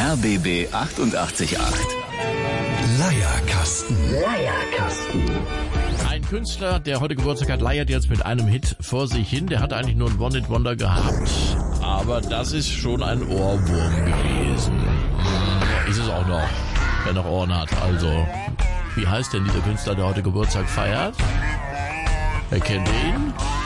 RBB 888. Leierkasten. Ein Künstler, der heute Geburtstag hat, leiert jetzt mit einem Hit vor sich hin. Der hat eigentlich nur ein One-Hit-Wonder gehabt. Aber das ist schon ein Ohrwurm gewesen. Ist es auch noch, wer noch Ohren hat. Also, wie heißt denn dieser Künstler, der heute Geburtstag feiert? Wer kennt ihn?